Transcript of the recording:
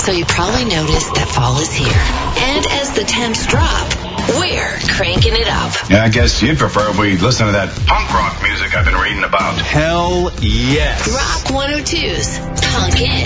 so you probably noticed that fall is here. And as the temps drop, we're cranking it up. Yeah, I guess you'd prefer if we listen to that punk rock music I've been reading about. Hell yes. Rock 102's Punkin'.